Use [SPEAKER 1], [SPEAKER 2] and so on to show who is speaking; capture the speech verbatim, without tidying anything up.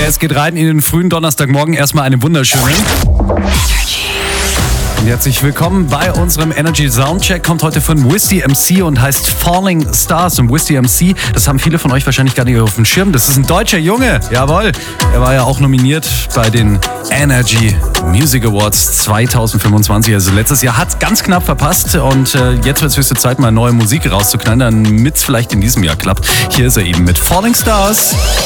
[SPEAKER 1] Es geht rein in den frühen Donnerstagmorgen. Erstmal einen wunderschönen. Und herzlich willkommen bei unserem Energy Soundcheck. Kommt heute von Whisty M C und heißt Falling Stars. Und Whisty M C, das haben viele von euch wahrscheinlich gar nicht auf dem Schirm. Das ist ein deutscher Junge. Jawohl. Er war ja auch nominiert bei den Energy Music Awards zwanzig fünfundzwanzig. Also letztes Jahr hat es ganz knapp verpasst. Und äh, jetzt wird es höchste Zeit, mal neue Musik rauszuknallen, damit es vielleicht in diesem Jahr klappt. Hier ist er eben mit Falling Stars.